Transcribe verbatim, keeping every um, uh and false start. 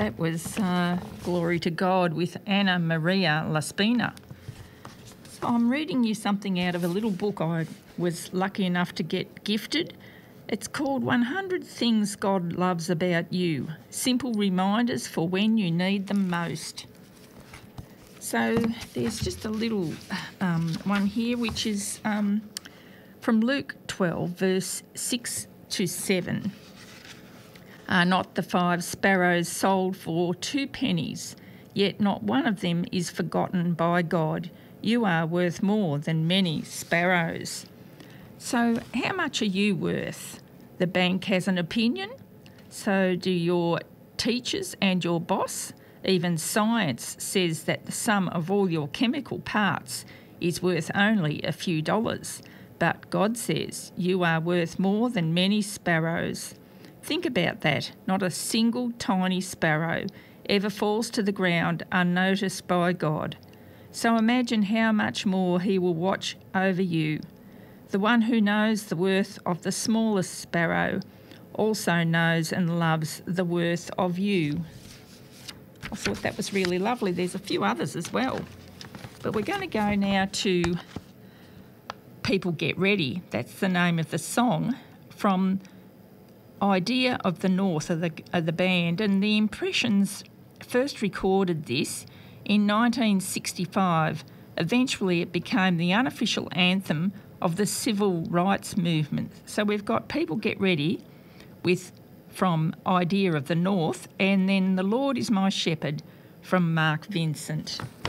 That was uh, Glory to God with Anna Maria Laspina. So I'm reading you something out of a little book I was lucky enough to get gifted. It's called one hundred Things God Loves About You, Simple Reminders for When You Need Them Most. So there's just a little um, one here which is um, from Luke twelve, verse six to seven. Are not the five sparrows sold for two pennies? Yet not one of them is forgotten by God. You are worth more than many sparrows. So how much are you worth? The bank has an opinion. So do your teachers and your boss. Even science says that the sum of all your chemical parts is worth only a few dollars. But God says you are worth more than many sparrows. Think about that. Not a single tiny sparrow ever falls to the ground unnoticed by God. So imagine how much more he will watch over you. The one who knows the worth of the smallest sparrow also knows and loves the worth of you. I thought that was really lovely. There's a few others as well. But we're going to go now to People Get Ready. That's the name of the song from Idea of the North of the, of the band, and the Impressions first recorded this in nineteen sixty-five. Eventually it became the unofficial anthem of the civil rights movement. So we've got People Get Ready with from Idea of the North, and then The Lord is My Shepherd from Mark Vincent.